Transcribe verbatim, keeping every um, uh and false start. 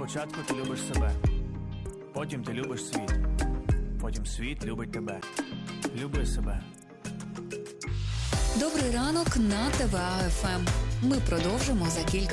Спочатку ти любиш себе, потім ти любиш світ, потім світ любить тебе. Люби себе. Добрий ранок на ТВА еф ем. Ми продовжимо за кілька